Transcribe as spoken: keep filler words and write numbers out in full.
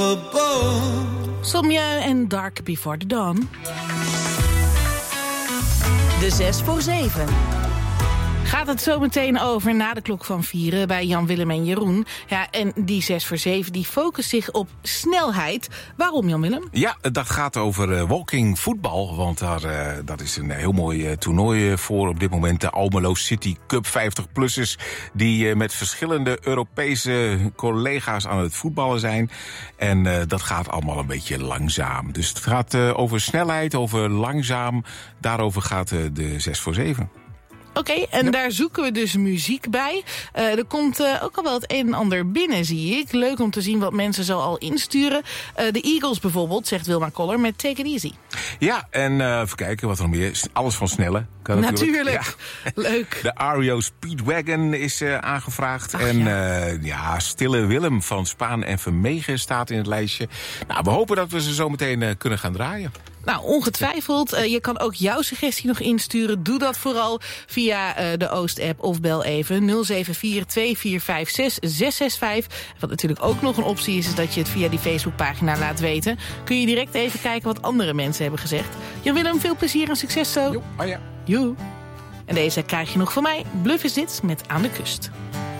Sommieu en Dark Before the Dawn. De zes voor zeven. Gaat het zo meteen over na de klok van vieren bij Jan, Willem en Jeroen. Ja, en die zes voor zeven die focust zich op snelheid. Waarom, Jan Willem? Ja, dat gaat over uh, walking voetbal. Want daar, uh, dat is een heel mooi uh, toernooi voor op dit moment. De Almelo City Cup vijftig-plussers. Die uh, met verschillende Europese collega's aan het voetballen zijn. En uh, dat gaat allemaal een beetje langzaam. Dus het gaat uh, over snelheid, over langzaam. Daarover gaat uh, de zes voor zeven. Oké, okay, en ja. Daar zoeken we dus muziek bij. Uh, er komt uh, ook al wel het een en ander binnen, zie ik. Leuk om te zien wat mensen zo al insturen. Uh, de Eagles bijvoorbeeld, zegt Wilma Koller, met Take It Easy. Ja, en uh, even kijken wat er nog meer is. Alles van snelle. Kan natuurlijk. natuurlijk. Ja. Leuk. De R E O Speedwagon is uh, aangevraagd. Ach, en ja. Uh, ja, Stille Willem van Spaan en Vermegen staat in het lijstje. Nou, we hopen dat we ze zo meteen uh, kunnen gaan draaien. Nou, ongetwijfeld. Uh, je kan ook jouw suggestie nog insturen. Doe dat vooral via uh, de Oost-app of bel even nul zeven vier twee vier vijf zes zes zes vijf. Wat natuurlijk ook nog een optie is, is dat je het via die Facebookpagina laat weten. Kun je direct even kijken wat andere mensen hebben gezegd. Jan Willem, veel plezier en succes zo. Jo, oh ja. Joe. En deze krijg je nog van mij. Bluff is dit met Aan de Kust.